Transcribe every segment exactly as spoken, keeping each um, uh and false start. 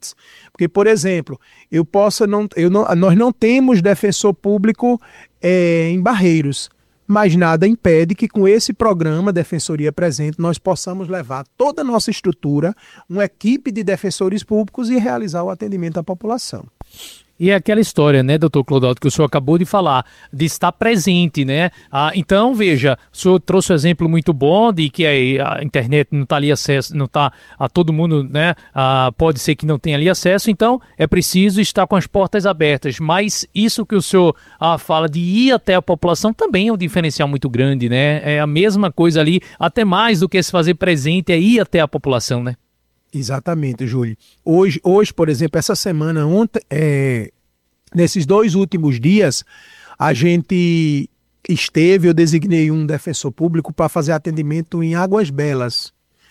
importantes. Porque, por exemplo, eu posso não, eu não, nós não temos defensor público é, em Barreiros, mas nada impede que com esse programa Defensoria Presente nós possamos levar toda a nossa estrutura, uma equipe de defensores públicos e realizar o atendimento à população. E é aquela história, né, doutor Clodoaldo, que o senhor acabou de falar, de estar presente, né? Ah, então, veja, o senhor trouxe um exemplo muito bom de que a, a internet não está ali acesso, não está a todo mundo, né? Ah, pode ser que não tenha ali acesso, então é preciso estar com as portas abertas. Mas isso que o senhor ah, fala de ir até a população também é um diferencial muito grande, né? É a mesma coisa ali, até mais do que se fazer presente, é ir até a população, né? Exatamente, Júlio. Hoje, hoje, por exemplo, essa semana, ontem, é, nesses dois últimos dias, a gente esteve, eu designei um defensor público para fazer atendimento em Águas Belas,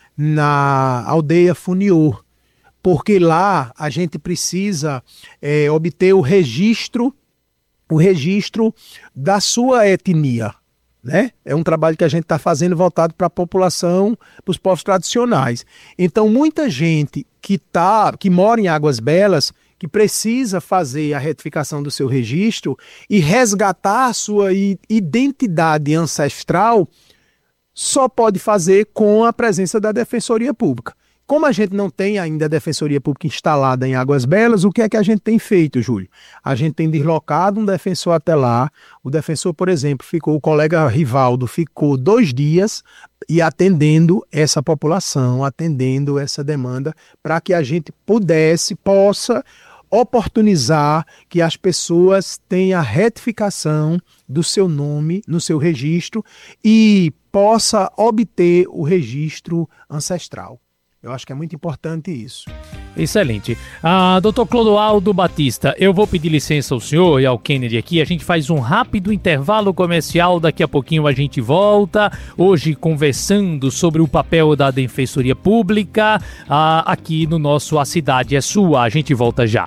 na aldeia Funiô, porque lá a gente precisa é, obter o registro, o registro da sua etnia. Né? É um trabalho que a gente está fazendo voltado para a população, para os povos tradicionais. Então, muita gente que, tá, que mora em Águas Belas, que precisa fazer a retificação do seu registro e resgatar a sua identidade ancestral, só pode fazer com a presença da Defensoria Pública. Como a gente não tem ainda a Defensoria Pública instalada em Águas Belas, o que é que a gente tem feito, Júlio? A gente tem deslocado um defensor até lá. O defensor, por exemplo, ficou, o colega Rivaldo ficou dois dias e atendendo essa população, atendendo essa demanda, para que a gente pudesse, possa oportunizar que as pessoas tenham a retificação do seu nome no seu registro e possa obter o registro ancestral. Eu acho que é muito importante isso. Excelente. Ah, doutor Clodoaldo Batista, eu vou pedir licença ao senhor e ao Kennedy aqui. A gente faz um rápido intervalo comercial. Daqui a pouquinho a gente volta. Hoje conversando sobre o papel da Defensoria Pública ah, aqui no nosso A Cidade é Sua. A gente volta já.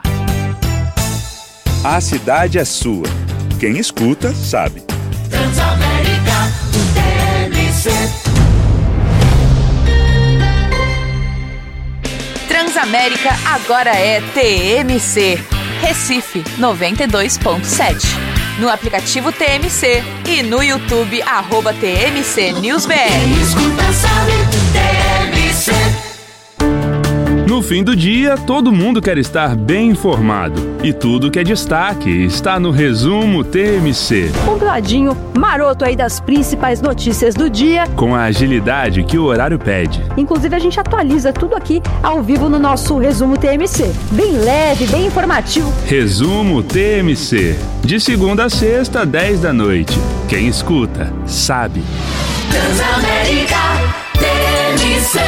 A Cidade é Sua. Quem escuta, sabe. Transamérica, T M C. Transamérica agora é T M C. Recife noventa e dois ponto sete. No aplicativo T M C e no YouTube, arroba T M C News B R. Quem escuta sabe, T M C. No fim do dia, todo mundo quer estar bem informado. E tudo que é destaque está no Resumo T M C. Compladinho, maroto aí das principais notícias do dia. Com a agilidade que o horário pede. Inclusive a gente atualiza tudo aqui ao vivo no nosso Resumo T M C. Bem leve, bem informativo. Resumo T M C. De segunda a sexta, dez da noite. Quem escuta, sabe. Transamérica, T M C.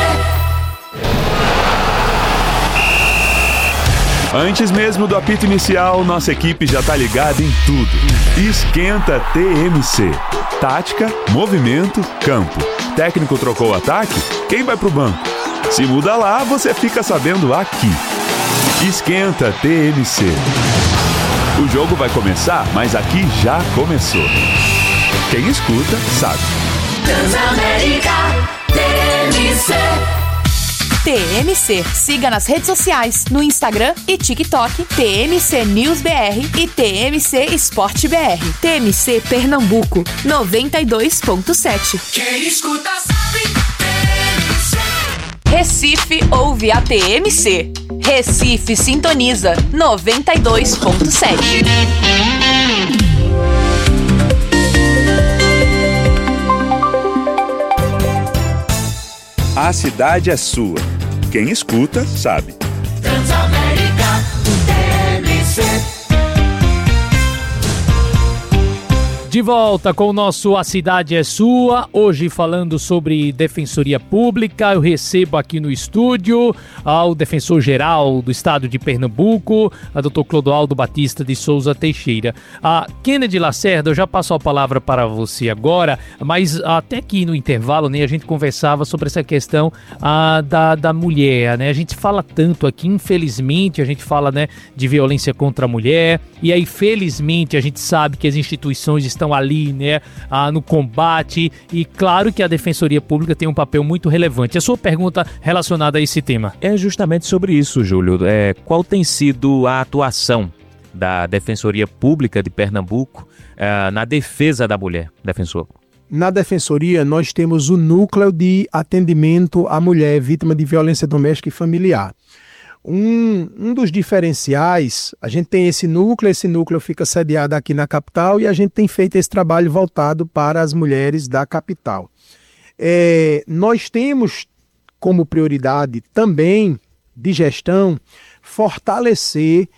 Antes mesmo do apito inicial, nossa equipe já tá ligada em tudo. Esquenta T M C. Tática, movimento, campo. Técnico trocou o ataque? Quem vai pro banco? Se muda lá, você fica sabendo aqui. Esquenta T M C. O jogo vai começar, mas aqui já começou. Quem escuta, sabe. Transamérica, T M C. T M C. Siga nas redes sociais, no Instagram e TikTok, T M C News B R e T M C Esporte B R. T M C Pernambuco, noventa e dois ponto sete. Quem escuta sabe, T M C. Recife ouve a T M C. Recife sintoniza, noventa e dois ponto sete. A Cidade é Sua. Quem escuta, sabe. Transamérica, T M C. De volta com o nosso A Cidade é Sua, hoje falando sobre Defensoria Pública. Eu recebo aqui no estúdio ao Defensor-Geral do Estado de Pernambuco, a doutor Clodoaldo Batista de Souza Teixeira. A Kennedy Lacerda, eu já passo a palavra para você agora, mas até aqui no intervalo, né, a gente conversava sobre essa questão a, da, da mulher, né? A gente fala tanto aqui, infelizmente, a gente fala, né, de violência contra a mulher, e aí felizmente a gente sabe que as instituições estão estão ali, né, ah, no combate, e claro que a Defensoria Pública tem um papel muito relevante. A sua pergunta relacionada a esse tema? É justamente sobre isso, Júlio. É, qual tem sido a atuação da Defensoria Pública de Pernambuco é, na defesa da mulher, defensor? Na Defensoria, nós temos o núcleo de atendimento à mulher vítima de violência doméstica e familiar. Um, um dos diferenciais, a gente tem esse núcleo, esse núcleo fica sediado aqui na capital e a gente tem feito esse trabalho voltado para as mulheres da capital. É, nós temos como prioridade também de gestão fortalecer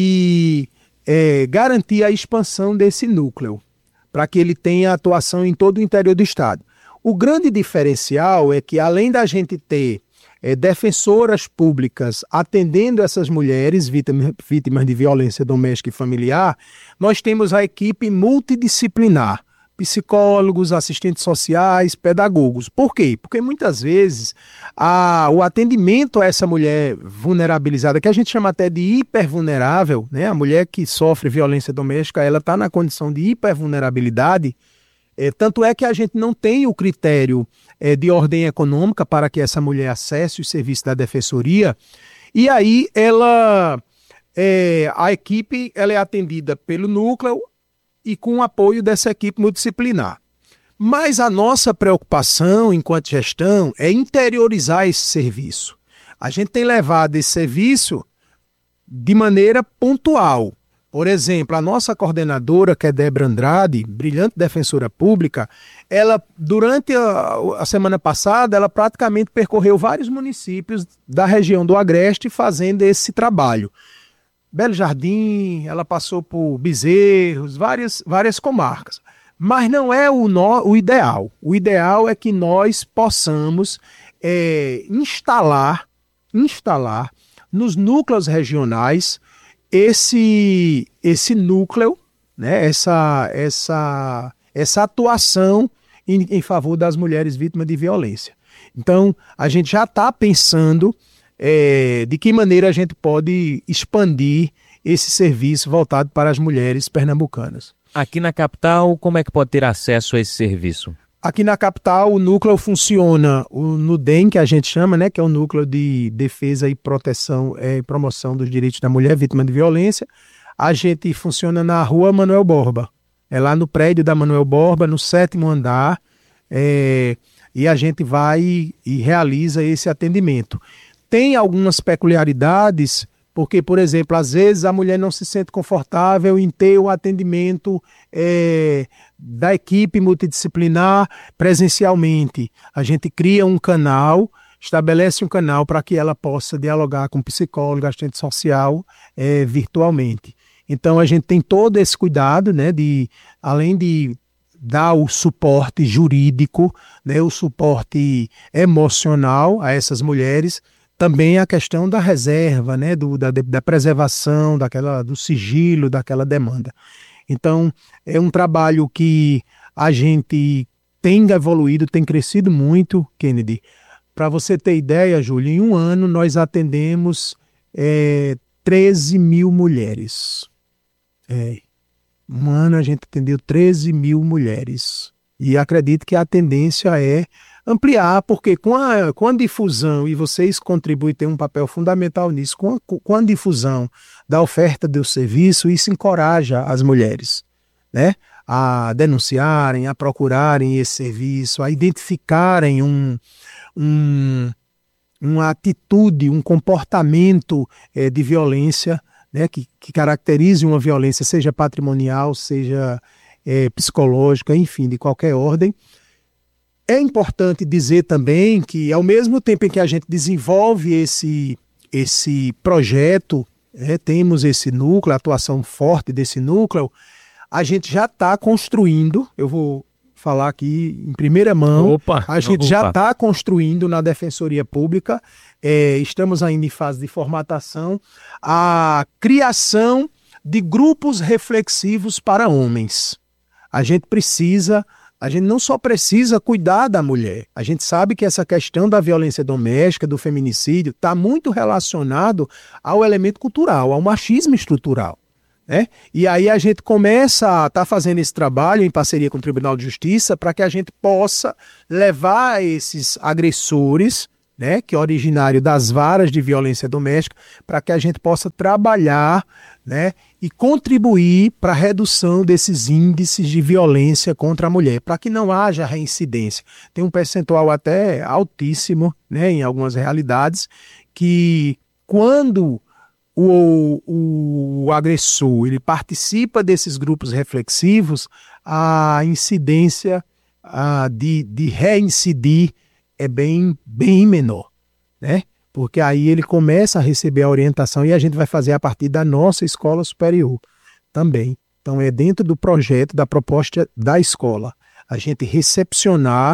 e é, garantir a expansão desse núcleo, para que ele tenha atuação em todo o interior do estado. O grande diferencial é que, além da gente ter é, defensoras públicas atendendo essas mulheres vítimas, vítimas de violência doméstica e familiar, nós temos a equipe multidisciplinar, psicólogos, assistentes sociais, pedagogos. Por quê? Porque muitas vezes a, o atendimento a essa mulher vulnerabilizada, que a gente chama até de hipervulnerável, né? A mulher que sofre violência doméstica, ela está na condição de hipervulnerabilidade, é, tanto é que a gente não tem o critério é, de ordem econômica para que essa mulher acesse os serviços da defensoria, e aí ela, é, a equipe ela é atendida pelo núcleo, e com o apoio dessa equipe multidisciplinar. Mas a nossa preocupação, enquanto gestão, é interiorizar esse serviço. A gente tem levado esse serviço de maneira pontual. Por exemplo, a nossa coordenadora, que é Débora Andrade, brilhante defensora pública, ela, durante a, a semana passada, ela praticamente percorreu vários municípios da região do Agreste fazendo esse trabalho. Belo Jardim, ela passou por Bezerros, várias, várias comarcas. Mas não é o, no, o ideal. O ideal é que nós possamos é, instalar, instalar nos núcleos regionais esse, esse núcleo, né, essa, essa, essa atuação em, em favor das mulheres vítimas de violência. Então, a gente já está pensando É, de que maneira a gente pode expandir esse serviço voltado para as mulheres pernambucanas. Aqui na capital, como é que pode ter acesso a esse serviço? Aqui na capital, o núcleo funciona o NUDEM, que a gente chama, né, que é o Núcleo de Defesa e Proteção é, e Promoção dos Direitos da Mulher Vítima de Violência. A gente funciona na rua Manuel Borba, é lá no prédio da Manuel Borba, no sétimo andar, é, e a gente vai e, e realiza esse atendimento. Tem algumas peculiaridades, porque, por exemplo, às vezes a mulher não se sente confortável em ter o atendimento é, da equipe multidisciplinar presencialmente. A gente cria um canal, estabelece um canal para que ela possa dialogar com psicólogo, assistente social é, virtualmente. Então a gente tem todo esse cuidado, né, de, além de dar o suporte jurídico, né, o suporte emocional a essas mulheres, também a questão da reserva, né, do, da, da preservação, daquela, do sigilo, daquela demanda. Então, é um trabalho que a gente tem evoluído, tem crescido muito, Kennedy. Para você ter ideia, Júlio, em um ano nós atendemos é, treze mil mulheres. É, um ano a gente atendeu treze mil mulheres. E acredito que a tendência é ampliar, porque com a, com a difusão, e vocês contribuem, têm um papel fundamental nisso, com a, com a difusão da oferta do serviço, isso encoraja as mulheres, né, a denunciarem, a procurarem esse serviço, a identificarem um, um, uma atitude, um comportamento é, de violência, né, que, que caracterize uma violência, seja patrimonial, seja é, psicológica, enfim, de qualquer ordem. É importante dizer também que, ao mesmo tempo em que a gente desenvolve esse, esse projeto, é, temos esse núcleo, a atuação forte desse núcleo, a gente já está construindo, eu vou falar aqui em primeira mão, opa, a gente opa. já está construindo na Defensoria Pública, é, estamos ainda em fase de formatação, a criação de grupos reflexivos para homens. A gente precisa... A gente não só precisa cuidar da mulher, a gente sabe que essa questão da violência doméstica, do feminicídio, está muito relacionado ao elemento cultural, ao machismo estrutural. né? E aí a gente começa a estar tá fazendo esse trabalho em parceria com o Tribunal de Justiça para que a gente possa levar esses agressores, né, que é originário das varas de violência doméstica, para que a gente possa trabalhar, né, e contribuir para a redução desses índices de violência contra a mulher, para que não haja reincidência. Tem um percentual até altíssimo, né, em algumas realidades, que quando o, o, o agressor ele participa desses grupos reflexivos, a incidência a, de, de reincidir é bem, bem menor, né? Porque aí ele começa a receber a orientação e a gente vai fazer a partir da nossa escola superior também. Então é dentro do projeto, da proposta da escola, a gente recepcionar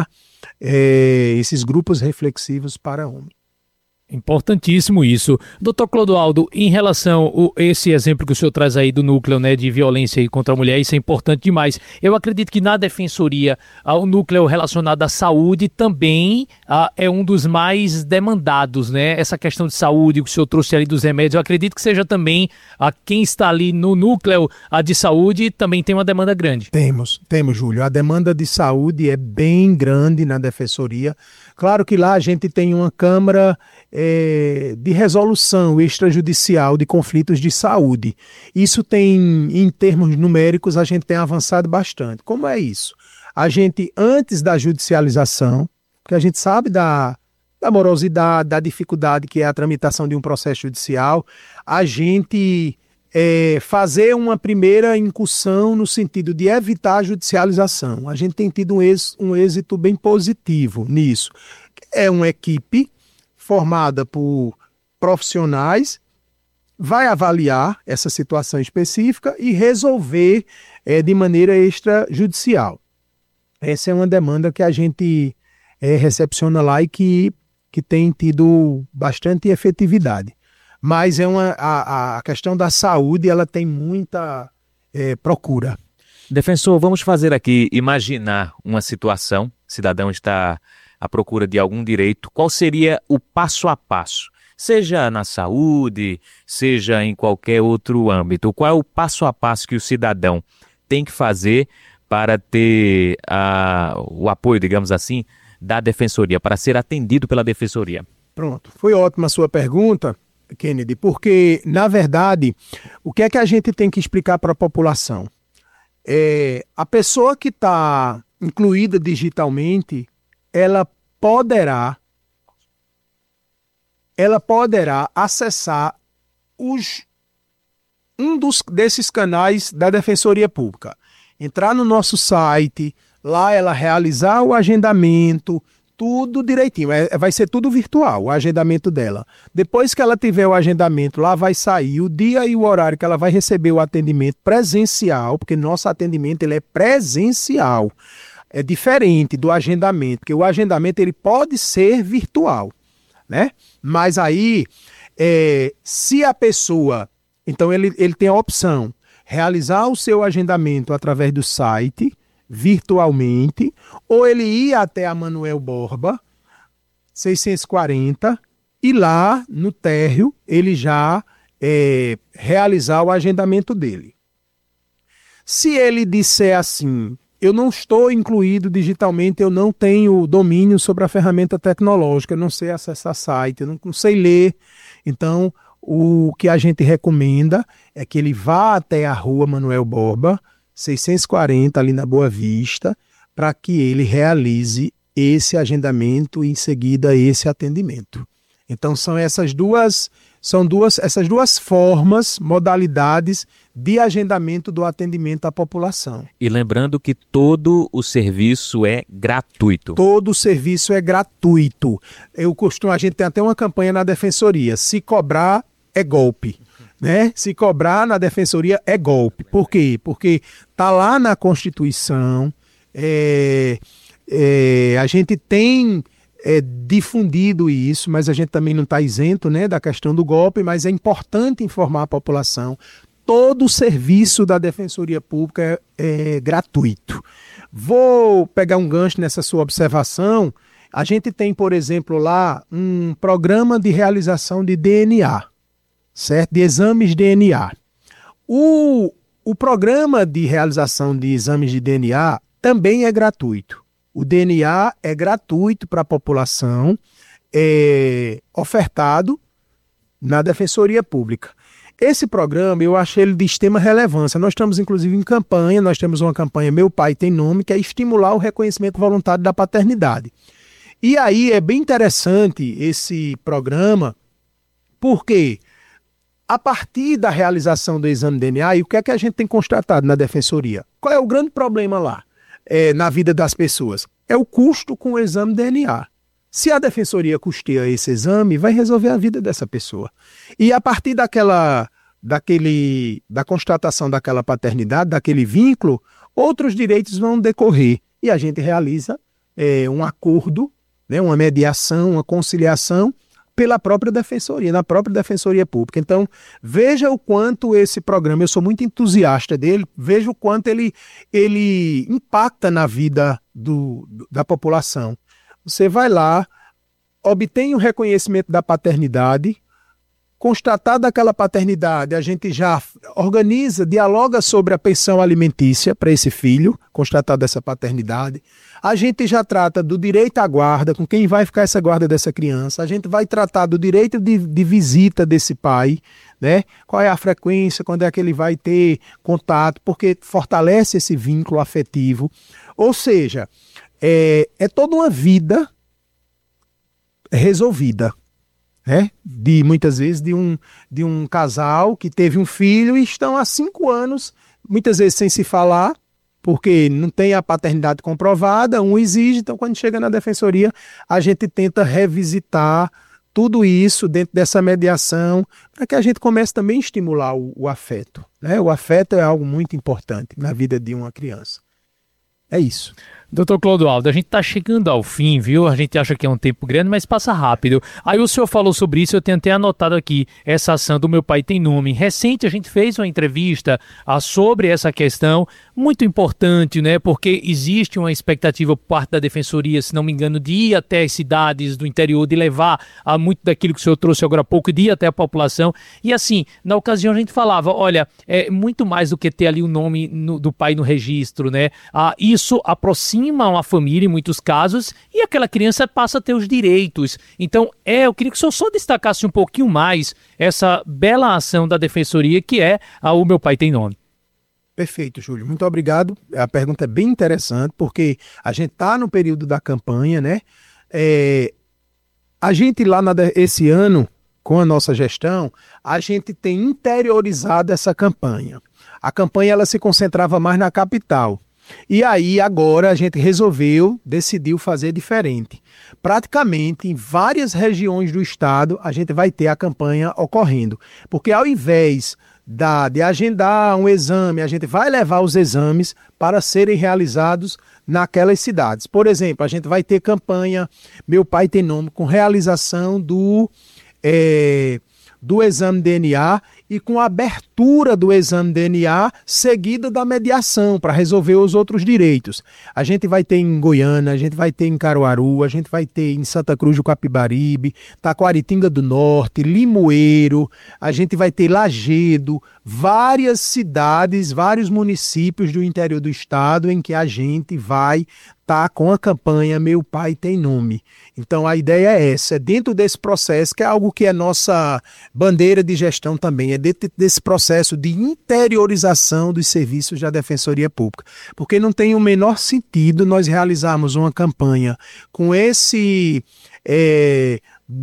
é, esses grupos reflexivos para homens. Importantíssimo isso. doutor Clodoaldo, em relação a esse exemplo que o senhor traz aí do núcleo, né, de violência contra a mulher, isso é importante demais. Eu acredito que na defensoria, o núcleo relacionado à saúde também ah, é um dos mais demandados, né? Essa questão de saúde, que o senhor trouxe ali dos remédios, eu acredito que seja também a quem está ali no núcleo a de saúde também tem uma demanda grande. Temos, temos, Júlio. A demanda de saúde é bem grande na defensoria. Claro que lá a gente tem uma câmara é, de resolução extrajudicial de conflitos de saúde. Isso tem, em termos numéricos, a gente tem avançado bastante. Como é isso? A gente, antes da judicialização, porque a gente sabe da, da morosidade, da dificuldade que é a tramitação de um processo judicial, a gente é, fazer uma primeira incursão no sentido de evitar a judicialização. A gente tem tido um êxito, um êxito bem positivo nisso. É uma equipe formada por profissionais, vai avaliar essa situação específica e resolver é, de maneira extrajudicial. Essa é uma demanda que a gente é, recepciona lá e que, que tem tido bastante efetividade. Mas é uma, a, a questão da saúde, ela tem muita é, procura. Defensor, vamos fazer aqui, imaginar uma situação, o cidadão está à procura de algum direito, qual seria o passo a passo? Seja na saúde, seja em qualquer outro âmbito, qual é o passo a passo que o cidadão tem que fazer para ter uh, o apoio, digamos assim, da defensoria, para ser atendido pela defensoria? Pronto, foi ótima a sua pergunta, Kennedy, porque, na verdade, o que é que a gente tem que explicar para a população? É, a pessoa que está incluída digitalmente, ela poderá, ela poderá acessar os, um dos, desses canais da Defensoria Pública. Entrar no nosso site, lá ela realizar o agendamento, tudo direitinho, é, vai ser tudo virtual, o agendamento dela. Depois que ela tiver o agendamento, lá vai sair o dia e o horário que ela vai receber o atendimento presencial, porque nosso atendimento ele é presencial. É diferente do agendamento, porque o agendamento ele pode ser virtual, né? Mas aí, é, se a pessoa, então ele, ele tem a opção, realizar o seu agendamento através do site, virtualmente, ou ele ir até a Manuel Borba, seiscentos e quarenta, e lá no térreo ele já é, realizar o agendamento dele. Se ele disser assim, eu não estou incluído digitalmente, eu não tenho domínio sobre a ferramenta tecnológica, eu não sei acessar site, eu não, não sei ler, então o que a gente recomenda é que ele vá até a rua Manuel Borba, seiscentos e quarenta, ali na Boa Vista, para que ele realize esse agendamento e, em seguida, esse atendimento. Então, são essas duas, são duas, essas duas formas, modalidades de agendamento do atendimento à população. E lembrando que todo o serviço é gratuito. Todo o serviço é gratuito. Eu costumo, a gente tem até uma campanha na Defensoria, se cobrar é golpe. Né? Se cobrar na defensoria é golpe. Por quê? Porque está lá na Constituição, é, é, a gente tem é, difundido isso, mas a gente também não está isento, né, da questão do golpe, mas é importante informar a população. Todo o serviço da Defensoria Pública é, é gratuito. Vou pegar um gancho nessa sua observação. A gente tem, por exemplo, lá um programa de realização de D N A. Certo? De exames de D N A. O, o programa de realização de exames de D N A também é gratuito. O D N A é gratuito para a população, é ofertado na Defensoria Pública. Esse programa, eu achei ele de extrema relevância. Nós estamos, inclusive, em campanha, nós temos uma campanha Meu Pai Tem Nome, que é estimular o reconhecimento voluntário da paternidade. E aí é bem interessante esse programa, porque a partir da realização do exame de D N A, e o que é que a gente tem constatado na Defensoria? Qual é o grande problema lá, é, na vida das pessoas? É o custo com o exame de D N A. Se a Defensoria custeia esse exame, vai resolver a vida dessa pessoa. E a partir daquela, daquele, da constatação daquela paternidade, daquele vínculo, outros direitos vão decorrer. E a gente realiza é, um acordo, né, uma mediação, uma conciliação pela própria Defensoria, na própria Defensoria Pública. Então, veja o quanto esse programa, eu sou muito entusiasta dele, veja o quanto ele, ele impacta na vida do, da população. Você vai lá, obtém o reconhecimento da paternidade, constatada aquela paternidade, a gente já organiza, dialoga sobre a pensão alimentícia para esse filho, constatada essa paternidade. A gente já trata do direito à guarda, com quem vai ficar essa guarda dessa criança. A gente vai tratar do direito de, de visita desse pai, né? Qual é a frequência, quando é que ele vai ter contato, porque fortalece esse vínculo afetivo. Ou seja, É, é toda uma vida resolvida, né? De, muitas vezes de um, de um casal que teve um filho e estão há cinco anos, muitas vezes sem se falar, porque não tem a paternidade comprovada, um exige, então quando chega na Defensoria, a gente tenta revisitar tudo isso dentro dessa mediação, para que a gente comece também a estimular o, o afeto, né? O afeto é algo muito importante na vida de uma criança. É isso. Doutor Clodoaldo, a gente está chegando ao fim, viu? A gente acha que é um tempo grande, mas passa rápido. Aí o senhor falou sobre isso, eu tenho até anotado aqui, essa ação do Meu Pai Tem Nome. Recente a gente fez uma entrevista ah, sobre essa questão, muito importante, né? Porque existe uma expectativa por parte da Defensoria, se não me engano, de ir até as cidades do interior, de levar a muito daquilo que o senhor trouxe agora há pouco, de ir até a população. E assim, na ocasião a gente falava, olha, é muito mais do que ter ali o nome no, do pai no registro, né? Ah, isso aproxima uma família em muitos casos e aquela criança passa a ter os direitos. Então, é, eu queria que o senhor só destacasse um pouquinho mais essa bela ação da Defensoria que é a O Meu Pai Tem Nome. Perfeito, Júlio. Muito obrigado. A pergunta é bem interessante porque a gente está no período da campanha, né? É, a gente lá na, esse ano, com a nossa gestão, a gente tem interiorizado essa campanha. A campanha ela se concentrava mais na capital. E aí agora a gente resolveu, decidiu fazer diferente. Praticamente em várias regiões do estado a gente vai ter a campanha ocorrendo. Porque ao invés da, de agendar um exame, a gente vai levar os exames para serem realizados naquelas cidades. Por exemplo, a gente vai ter campanha Meu Pai Tem Nome com realização do... É, do exame D N A e com a abertura do exame D N A seguida da mediação para resolver os outros direitos. A gente vai ter em Goiânia, a gente vai ter em Caruaru, a gente vai ter em Santa Cruz do Capibaribe, Taquaritinga do Norte, Limoeiro, a gente vai ter Lagedo, várias cidades, vários municípios do interior do estado em que a gente vai estar com a campanha Meu Pai Tem Nome. Então a ideia é essa, é dentro desse processo, que é algo que é nossa bandeira de gestão também, é dentro desse processo de interiorização dos serviços da Defensoria Pública. Porque não tem o menor sentido nós realizarmos uma campanha com esse... É,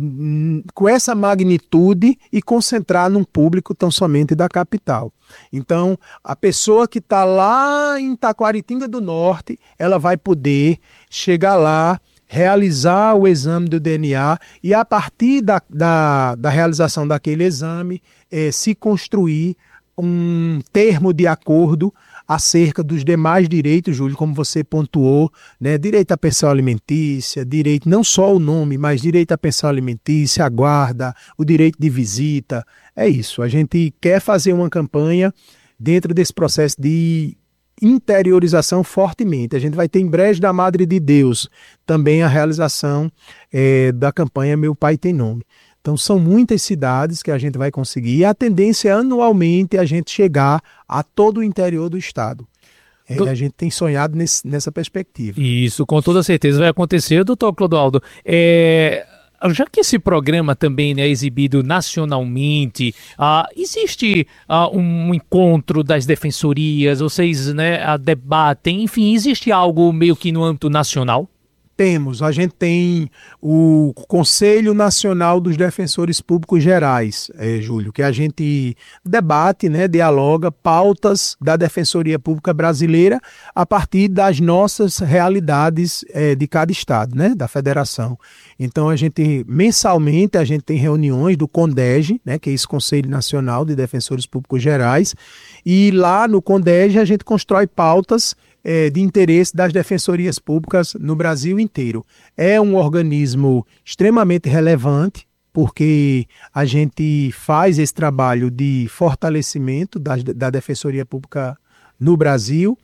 com essa magnitude e concentrar num público tão somente da capital. Então, a pessoa que está lá em Taquaritinga do Norte, ela vai poder chegar lá, realizar o exame do D N A e a partir da, da, da realização daquele exame, é, se construir um termo de acordo acerca dos demais direitos, Júlio, como você pontuou, né? Direito à pensão alimentícia, direito não só o nome, mas direito à pensão alimentícia, a guarda, o direito de visita. É isso, a gente quer fazer uma campanha dentro desse processo de interiorização fortemente. A gente vai ter em Brejo da Madre de Deus também a realização é, da campanha Meu Pai Tem Nome. Então são muitas cidades que a gente vai conseguir e a tendência é anualmente a gente chegar a todo o interior do estado. É, do... A gente tem sonhado nesse, nessa perspectiva. Isso, com toda certeza vai acontecer. Doutor Clodoaldo, é... já que esse programa também né, é exibido nacionalmente, uh, existe uh, um encontro das defensorias, vocês né, uh, debatem, enfim, existe algo meio que no âmbito nacional? Temos, a gente tem o Conselho Nacional dos Defensores Públicos Gerais, é, Júlio, que a gente debate, né, dialoga pautas da Defensoria Pública Brasileira a partir das nossas realidades é, de cada estado, né, da federação. Então a gente, mensalmente, a gente tem reuniões do CONDEG, né, que é esse Conselho Nacional de Defensores Públicos Gerais, e lá no CONDEG a gente constrói pautas de interesse das defensorias públicas no Brasil inteiro. É um organismo extremamente relevante, porque a gente faz esse trabalho de fortalecimento da, da defensoria pública no Brasil,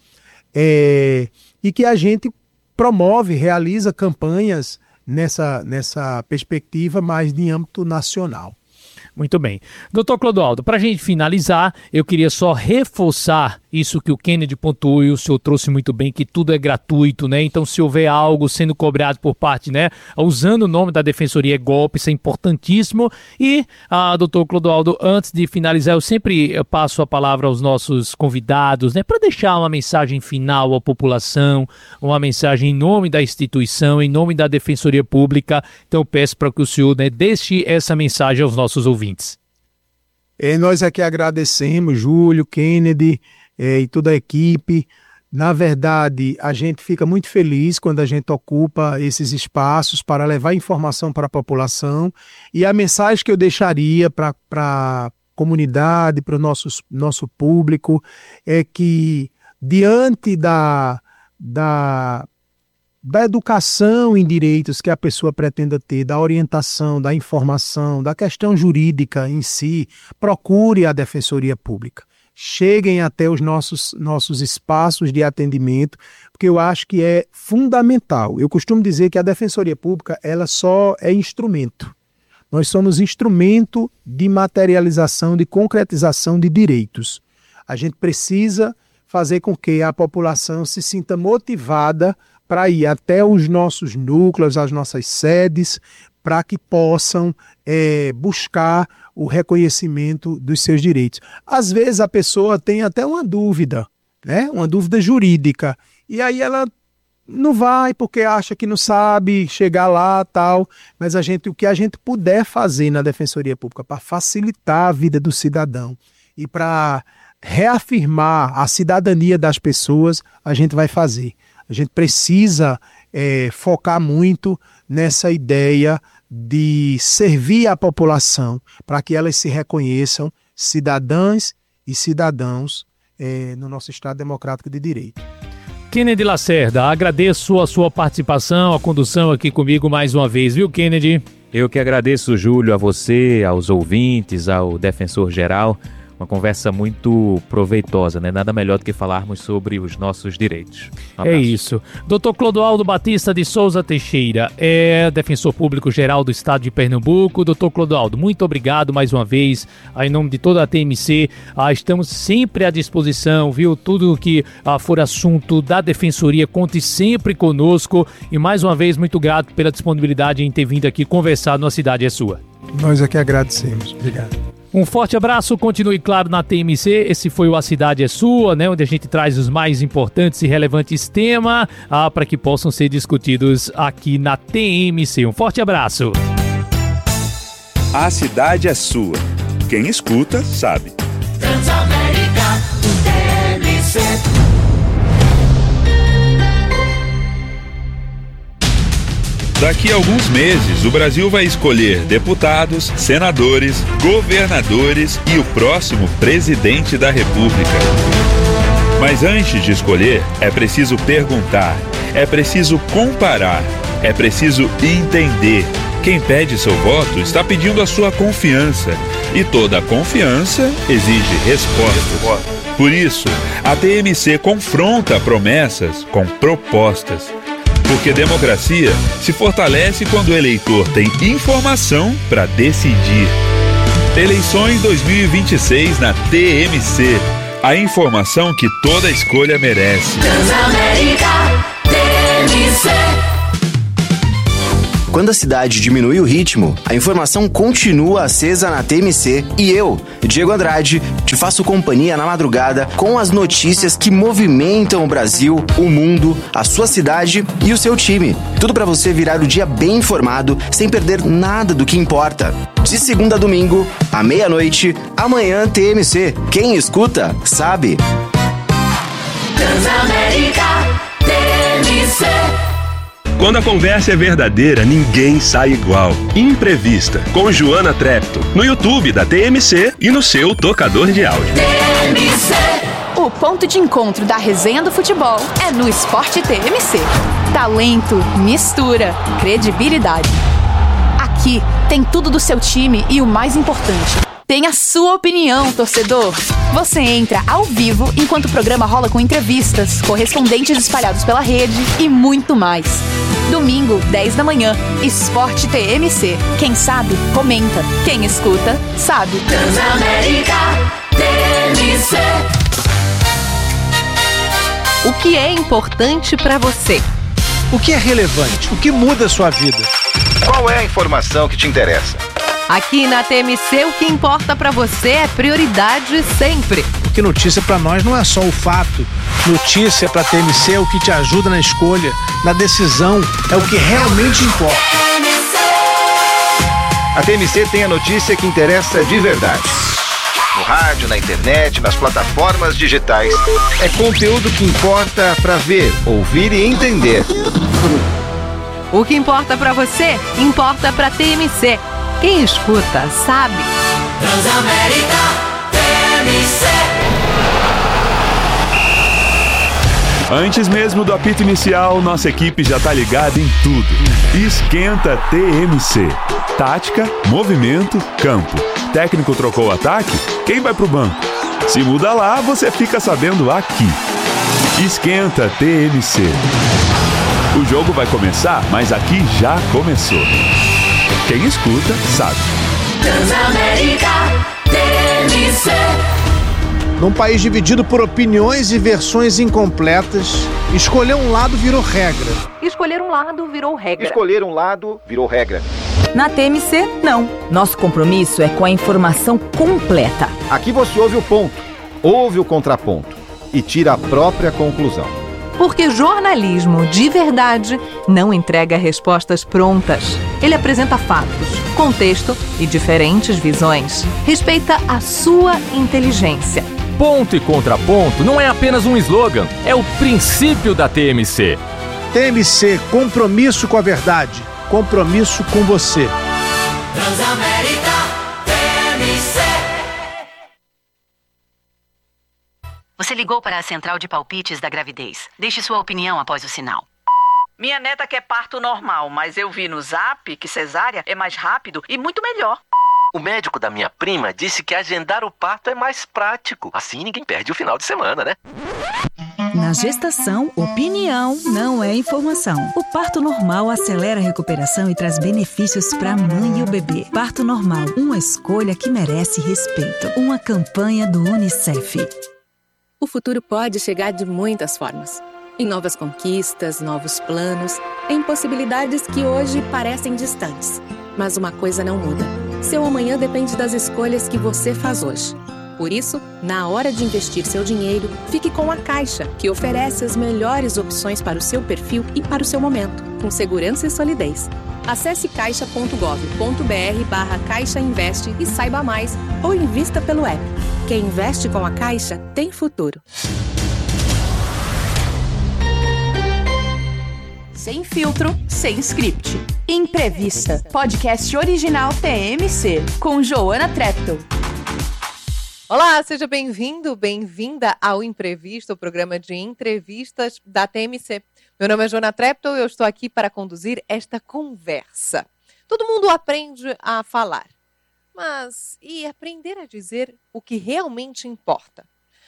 é, e que a gente promove, realiza campanhas nessa, nessa perspectiva mais de âmbito nacional. Muito bem. Doutor Clodoaldo, para a gente finalizar, eu queria só reforçar isso que o Kennedy pontuou e o senhor trouxe muito bem, que tudo é gratuito, né? Então, se houver algo sendo cobrado por parte, né, usando o nome da Defensoria, é golpe, isso é importantíssimo. E, ah, doutor Clodoaldo, antes de finalizar, eu sempre passo a palavra aos nossos convidados, né, para deixar uma mensagem final à população, uma mensagem em nome da instituição, em nome da Defensoria Pública. Então, eu peço para que o senhor, né, deixe essa mensagem aos nossos ouvintes. É, nós aqui agradecemos, Júlio, Kennedy, É, e toda a equipe. Na verdade, a gente fica muito feliz quando a gente ocupa esses espaços para levar informação para a população, e a mensagem que eu deixaria para a comunidade, para o nosso, nosso público, é que diante da, da, da educação em direitos que a pessoa pretenda ter, da orientação, da informação, da questão jurídica em si, procure a Defensoria Pública. Cheguem até os nossos, nossos espaços de atendimento, porque eu acho que é fundamental. Eu costumo dizer que a Defensoria Pública ela só é instrumento. Nós somos instrumento de materialização, de concretização de direitos. A gente precisa fazer com que a população se sinta motivada para ir até os nossos núcleos, as nossas sedes, para que possam é, buscar o reconhecimento dos seus direitos. Às vezes a pessoa tem até uma dúvida, né? Uma dúvida jurídica, e aí ela não vai porque acha que não sabe chegar lá, tal, mas a gente, o que a gente puder fazer na Defensoria Pública para facilitar a vida do cidadão e para reafirmar a cidadania das pessoas, a gente vai fazer. A gente precisa é, focar muito nessa ideia de servir a população para que elas se reconheçam cidadãs e cidadãos é, no nosso Estado Democrático de Direito. Kennedy Lacerda, agradeço a sua participação, a condução aqui comigo mais uma vez, viu, Kennedy? Eu que agradeço, Júlio, a você, aos ouvintes, ao Defensor Geral. Uma conversa muito proveitosa, né? Nada melhor do que falarmos sobre os nossos direitos. Um é isso. doutor Clodoaldo Batista de Souza Teixeira, é defensor público geral do estado de Pernambuco. doutor Clodoaldo, muito obrigado mais uma vez, em nome de toda a T M C. Ah, estamos sempre à disposição, viu? Tudo que ah, for assunto da Defensoria, conte sempre conosco. E mais uma vez, muito grato pela disponibilidade em ter vindo aqui conversar no A Cidade é Sua. Nós aqui agradecemos. Obrigado. Um forte abraço, continue claro na T M C, esse foi o A Cidade é Sua, né, onde a gente traz os mais importantes e relevantes temas ah, para que possam ser discutidos aqui na T M C. Um forte abraço. A Cidade é Sua. Quem escuta, sabe. Transamérica, T M C. Daqui a alguns meses, o Brasil vai escolher deputados, senadores, governadores e o próximo presidente da República. Mas antes de escolher, é preciso perguntar, é preciso comparar, é preciso entender. Quem pede seu voto está pedindo a sua confiança, e toda confiança exige respostas. Por isso, a T M C confronta promessas com propostas. Porque democracia se fortalece quando o eleitor tem informação para decidir. Eleições dois mil e vinte e seis na T M C. A informação que toda escolha merece. Transamérica T M C. Quando a cidade diminui o ritmo, a informação continua acesa na T M C e eu, Diego Andrade, te faço companhia na madrugada com as notícias que movimentam o Brasil, o mundo, a sua cidade e o seu time. Tudo para você virar o dia bem informado, sem perder nada do que importa. De segunda a domingo, à meia-noite, amanhã T M C. Quem escuta, sabe. Transamérica T M C. Quando a conversa é verdadeira, ninguém sai igual. Imprevista, com Joana Trepton, no YouTube da T M C e no seu tocador de áudio. T M C. O ponto de encontro da resenha do futebol é no Esporte T M C. Talento, mistura, credibilidade. Aqui tem tudo do seu time e o mais importante, tem a sua opinião, torcedor. Você entra ao vivo enquanto o programa rola com entrevistas, correspondentes espalhados pela rede e muito mais. Domingo, dez da manhã, Esporte T M C. Quem sabe, comenta. Quem escuta, sabe. Transamérica T M C. O que é importante para você? O que é relevante? O que muda a sua vida? Qual é a informação que te interessa? Aqui na T M C, o que importa para você é prioridade sempre. Porque notícia para nós não é só o fato. Notícia para T M C é o que te ajuda na escolha, na decisão, é o que realmente importa. A T M C tem a notícia que interessa de verdade. No rádio, na internet, nas plataformas digitais. É conteúdo que importa para ver, ouvir e entender. O que importa para você, importa para T M C. Quem escuta, sabe. Transamérica T M C. Antes mesmo do apito inicial, nossa equipe já tá ligada em tudo. Esquenta T M C. Tática, movimento, campo. Técnico trocou o ataque? Quem vai pro banco? Se muda lá, você fica sabendo aqui. Esquenta T M C. O jogo vai começar, mas aqui já começou. Quem escuta, sabe. Transamérica T M C. Num país dividido por opiniões e versões incompletas, escolher um lado virou regra. Escolher um lado virou regra. Escolher um lado virou regra. Na T M C, não. Nosso compromisso é com a informação completa. Aqui você ouve o ponto, ouve o contraponto e tira a própria conclusão. Porque jornalismo de verdade não entrega respostas prontas. Ele apresenta fatos, contexto e diferentes visões. Respeita a sua inteligência. Ponto e contraponto não é apenas um slogan, é o princípio da T M C. T M C, compromisso com a verdade, compromisso com você. Transamérica T M C. Você ligou para a central de palpites da gravidez. Deixe sua opinião após o sinal. Minha neta quer parto normal, mas eu vi no Zap que cesárea é mais rápido e muito melhor. O médico da minha prima disse que agendar o parto é mais prático. Assim ninguém perde o final de semana, né? Na gestação, opinião não é informação. O parto normal acelera a recuperação e traz benefícios para a mãe e o bebê. Parto normal, uma escolha que merece respeito. Uma campanha do Unicef. O futuro pode chegar de muitas formas. Em novas conquistas, novos planos, em possibilidades que hoje parecem distantes. Mas uma coisa não muda. Seu amanhã depende das escolhas que você faz hoje. Por isso, na hora de investir seu dinheiro, fique com a Caixa, que oferece as melhores opções para o seu perfil e para o seu momento, com segurança e solidez. Acesse caixa ponto gov ponto br barra Caixa Investe e saiba mais, ou invista pelo app. Quem investe com a Caixa tem futuro. Sem filtro, sem script. Imprevista. Podcast original T M C, com Joana Trepton. Olá, seja bem-vindo, bem-vinda ao Imprevisto, o programa de entrevistas da T M C. Meu nome é Joana Trepton e eu estou aqui para conduzir esta conversa. Todo mundo aprende a falar, mas e aprender a dizer o que realmente importa?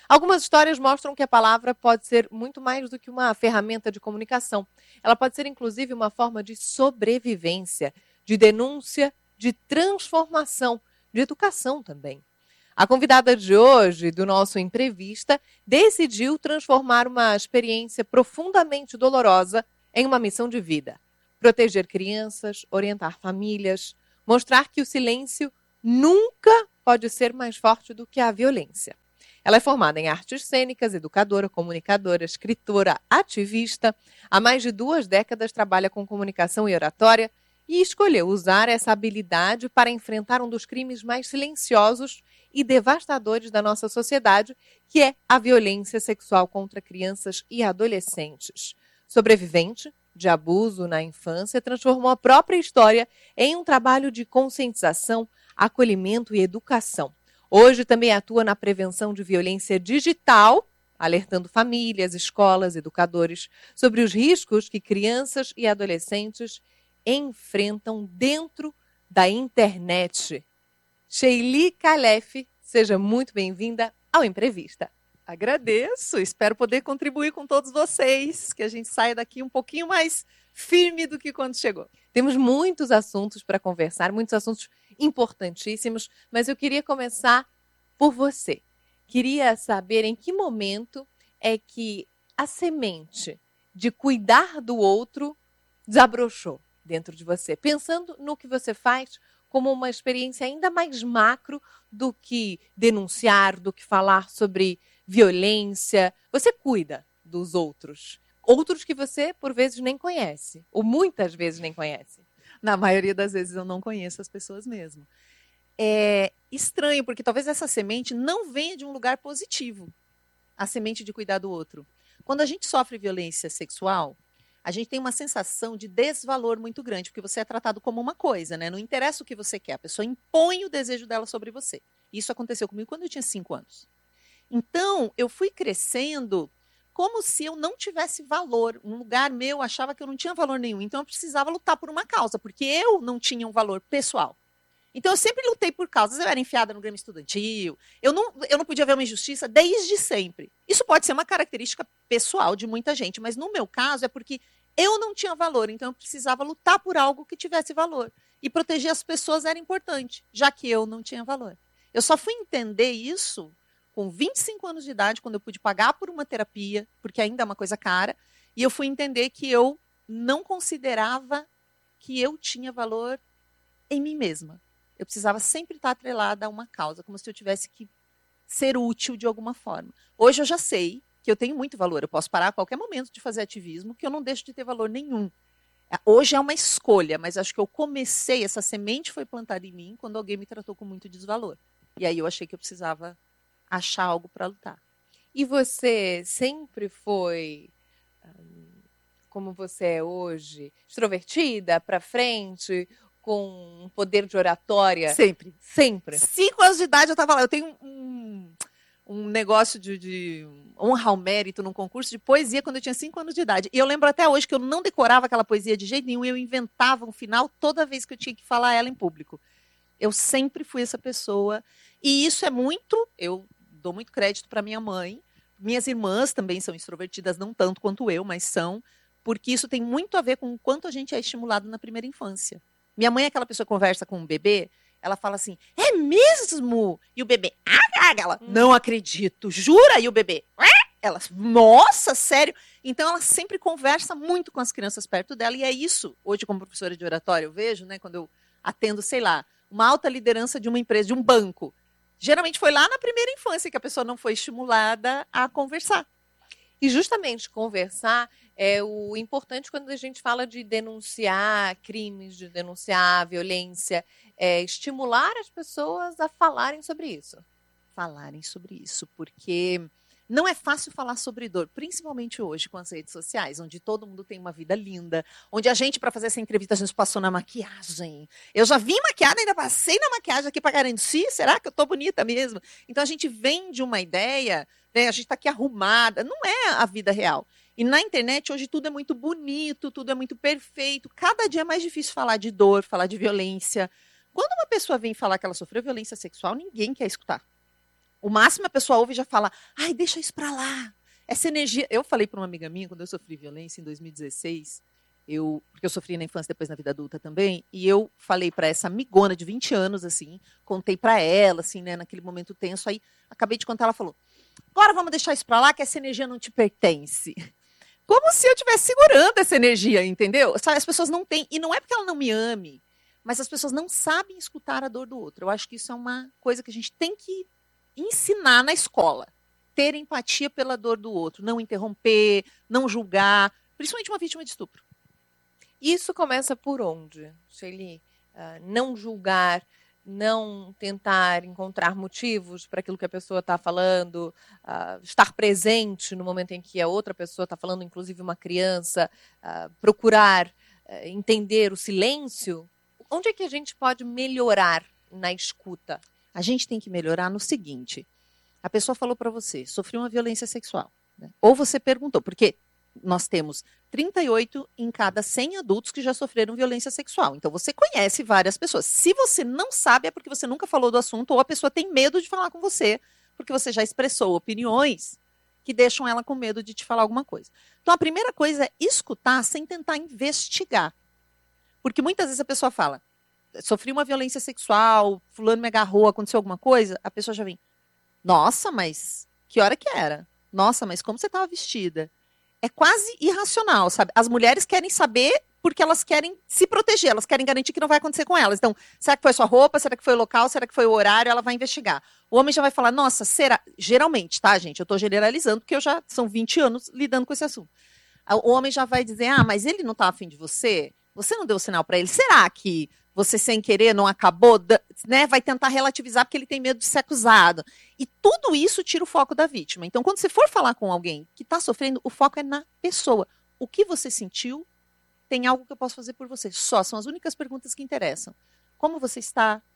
Algumas histórias mostram que a palavra pode ser muito mais do que uma ferramenta de comunicação. Ela pode ser, inclusive, uma forma de sobrevivência, de denúncia, de transformação, de educação também. A convidada de hoje, do nosso Imprevista, decidiu transformar uma experiência profundamente dolorosa em uma missão de vida. Proteger crianças, orientar famílias, mostrar que o silêncio nunca pode ser mais forte do que a violência. Ela é formada em artes cênicas, educadora, comunicadora, escritora, ativista. Há mais de duas décadas trabalha com comunicação e oratória e escolheu usar essa habilidade para enfrentar um dos crimes mais silenciosos e devastadores da nossa sociedade, que é a violência sexual contra crianças e adolescentes. Sobrevivente de abuso na infância, transformou a própria história em um trabalho de conscientização, acolhimento e educação. Hoje também atua na prevenção de violência digital, alertando famílias, escolas, educadores sobre os riscos que crianças e adolescentes enfrentam dentro da internet. Sheili Khalef, seja muito bem-vinda ao Imprevista. Agradeço, espero poder contribuir com todos vocês, que a gente saia daqui um pouquinho mais firme do que quando chegou. Temos muitos assuntos para conversar, muitos assuntos importantíssimos, mas eu queria começar por você. Queria saber em que momento é que a semente de cuidar do outro desabrochou dentro de você, pensando no que você faz como uma experiência ainda mais macro do que denunciar, do que falar sobre violência. Você cuida dos outros. Outros que você, por vezes, nem conhece. Ou muitas vezes nem conhece. Na maioria das vezes eu não conheço as pessoas mesmo. É estranho, porque talvez essa semente não venha de um lugar positivo. A semente de cuidar do outro. Quando a gente sofre violência sexual, a gente tem uma sensação de desvalor muito grande, porque você é tratado como uma coisa, né? Não interessa o que você quer, a pessoa impõe o desejo dela sobre você. Isso aconteceu comigo quando eu tinha cinco anos. Então, eu fui crescendo como se eu não tivesse valor. Um lugar meu achava que eu não tinha valor nenhum. Então, eu precisava lutar por uma causa, porque eu não tinha um valor pessoal. Então, eu sempre lutei por causas. Eu era enfiada no Grêmio Estudantil. Eu não, eu não podia ver uma injustiça desde sempre. Isso pode ser uma característica pessoal de muita gente, mas no meu caso é porque eu não tinha valor. Então, eu precisava lutar por algo que tivesse valor. E proteger as pessoas era importante, já que eu não tinha valor. Eu só fui entender isso com vinte e cinco anos de idade, quando eu pude pagar por uma terapia, porque ainda é uma coisa cara, e eu fui entender que eu não considerava que eu tinha valor em mim mesma. Eu precisava sempre estar atrelada a uma causa, como se eu tivesse que ser útil de alguma forma. Hoje eu já sei que eu tenho muito valor, eu posso parar a qualquer momento de fazer ativismo, que eu não deixo de ter valor nenhum. Hoje é uma escolha, mas acho que eu comecei, essa semente foi plantada em mim quando alguém me tratou com muito desvalor. E aí eu achei que eu precisava achar algo para lutar. E você sempre foi, como você é hoje, extrovertida, para frente, com um poder de oratória? Sempre. Sempre. Cinco anos de idade eu estava lá. Eu tenho um, um negócio de, de honra ao mérito num concurso de poesia quando eu tinha cinco anos de idade. E eu lembro até hoje que eu não decorava aquela poesia de jeito nenhum. Eu inventava um final toda vez que eu tinha que falar ela em público. Eu sempre fui essa pessoa. E isso é muito... Eu dou muito crédito para minha mãe. Minhas irmãs também são extrovertidas, não tanto quanto eu, mas são. Porque isso tem muito a ver com o quanto a gente é estimulado na primeira infância. Minha mãe é aquela pessoa que conversa com um bebê, ela fala assim, é mesmo? E o bebê, ah, ela, não acredito, jura? E o bebê, ah! Ela, nossa, sério? Então ela sempre conversa muito com as crianças perto dela, e é isso, hoje como professora de oratória, eu vejo, né, quando eu atendo, sei lá, uma alta liderança de uma empresa, de um banco, geralmente foi lá na primeira infância que a pessoa não foi estimulada a conversar. E justamente conversar é o importante quando a gente fala de denunciar crimes, de denunciar violência, é estimular as pessoas a falarem sobre isso. Falarem sobre isso, porque não é fácil falar sobre dor, principalmente hoje com as redes sociais, onde todo mundo tem uma vida linda, onde a gente, para fazer essa entrevista, a gente passou na maquiagem. Eu já vim maquiada, ainda passei na maquiagem aqui para garantir, será que eu tô bonita mesmo? Então a gente vende uma ideia, né, a gente está aqui arrumada, não é a vida real. E na internet hoje tudo é muito bonito, tudo é muito perfeito, cada dia é mais difícil falar de dor, falar de violência. Quando uma pessoa vem falar que ela sofreu violência sexual, ninguém quer escutar. O máximo a pessoa ouve e já fala, ai, deixa isso pra lá. Essa energia... Eu falei para uma amiga minha, quando eu sofri violência em dois mil e dezesseis, eu, porque eu sofri na infância, depois na vida adulta também, e eu falei para essa amigona de vinte anos, assim, contei para ela, assim, né, naquele momento tenso, aí acabei de contar, ela falou, agora vamos deixar isso pra lá, que essa energia não te pertence. Como se eu estivesse segurando essa energia, entendeu? As pessoas não têm, e não é porque ela não me ame, mas as pessoas não sabem escutar a dor do outro. Eu acho que isso é uma coisa que a gente tem que ensinar na escola. Ter empatia pela dor do outro, não interromper, não julgar, principalmente uma vítima de estupro. Isso começa por onde, Sheili? Uh, não julgar, não tentar encontrar motivos para aquilo que a pessoa está falando, uh, estar presente no momento em que a outra pessoa está falando, inclusive uma criança, uh, procurar uh, entender o silêncio. Onde é que a gente pode melhorar na escuta? A gente tem que melhorar no seguinte, a pessoa falou para você, sofreu uma violência sexual, né? Ou você perguntou, porque nós temos trinta e oito em cada cem adultos que já sofreram violência sexual. Então, você conhece várias pessoas. Se você não sabe, é porque você nunca falou do assunto ou a pessoa tem medo de falar com você, porque você já expressou opiniões que deixam ela com medo de te falar alguma coisa. Então, a primeira coisa é escutar sem tentar investigar. Porque muitas vezes a pessoa fala, sofri uma violência sexual, fulano me agarrou, aconteceu alguma coisa, a pessoa já vem, nossa, mas que hora que era? Nossa, mas como você estava vestida? É quase irracional, sabe? As mulheres querem saber porque elas querem se proteger, elas querem garantir que não vai acontecer com elas. Então, será que foi a sua roupa? Será que foi o local? Será que foi o horário? Ela vai investigar. O homem já vai falar, nossa, será? Geralmente, tá, gente? Eu tô generalizando porque eu já são vinte anos lidando com esse assunto. O homem já vai dizer, ah, mas ele não tá afim de você? Você não deu sinal pra ele? Será que você sem querer não acabou, né? Vai tentar relativizar porque ele tem medo de ser acusado. E tudo isso tira o foco da vítima. Então, quando você for falar com alguém que está sofrendo, o foco é na pessoa. O que você sentiu? Tem algo que eu posso fazer por você? Só, são as únicas perguntas que interessam. Como você está?